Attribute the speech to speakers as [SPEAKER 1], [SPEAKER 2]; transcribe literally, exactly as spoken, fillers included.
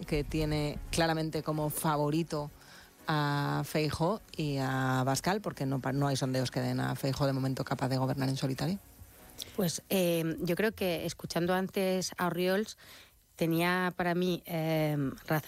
[SPEAKER 1] que tiene claramente como favorito a Feijóo y a Abascal, porque no, no hay sondeos que den a Feijóo de momento capaz de gobernar en solitario.
[SPEAKER 2] Pues eh, yo creo que escuchando antes a Orriols tenía para mí eh, razón